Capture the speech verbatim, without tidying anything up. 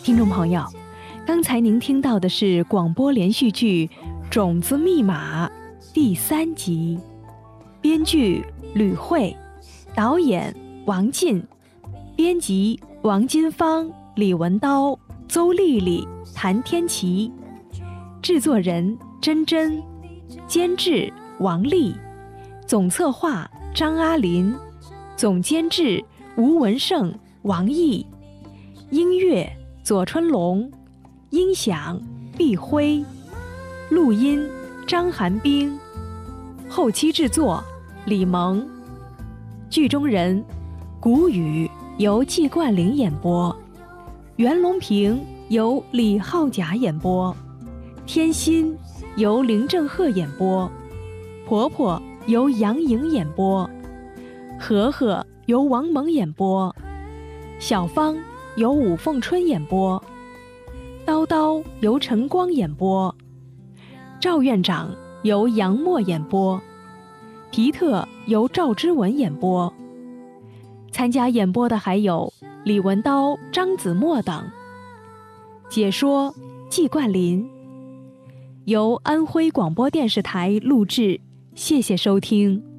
听众朋友，刚才您听到的是广播连续剧《种子密码》第三集，编剧吕慧，导演王进，编辑王金芳、李文刀、邹丽丽、谭天琪，制作人珍珍，监制王丽，总策划张阿林，总监制吴文胜、王毅，音乐左春龙，音响毕辉，录音张寒冰，后期制作李萌，剧中人谷雨由季冠霖演播，袁隆平由李浩甲演播，天心由林正赫演播，婆婆由杨颖演播，和和由王蒙演播，小芳由武凤春演播，叨叨由陈光演播，赵院长由杨默演播，皮特由赵之文演播。参加演播的还有李文刀、张子墨等。解说季冠霖，由安徽广播电视台录制，谢谢收听。